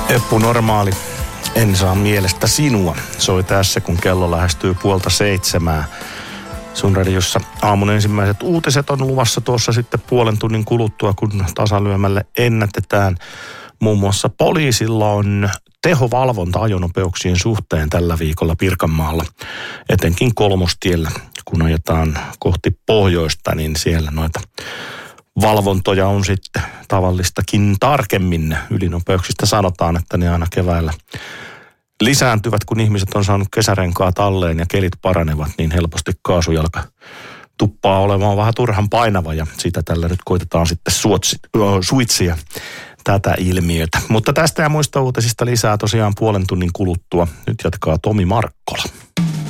Eppu Normaali, en saa mielestä sinua. Soi tässä, kun kello lähestyy 6:30. Sun radiossa aamun ensimmäiset uutiset on luvassa tuossa sitten puolen tunnin kuluttua, kun tasalyömälle ennätetään. Muun muassa poliisilla on tehovalvonta ajonopeuksien suhteen tällä viikolla Pirkanmaalla, etenkin Kolmostiellä. Kun ajetaan kohti pohjoista, niin siellä noita valvontoja on sitten tavallistakin tarkemmin. Ylinopeuksista sanotaan, että ne aina keväällä lisääntyvät, kun ihmiset on saanut kesärenkaa talleen ja kelit paranevat, niin helposti kaasujalka tuppaa olemaan vähän turhan painava ja sitä tällä nyt koitetaan sitten suitsia tätä ilmiötä. Mutta tästä ja muista uutisista lisää tosiaan puolen tunnin kuluttua. Nyt jatkaa Tomi Markkola.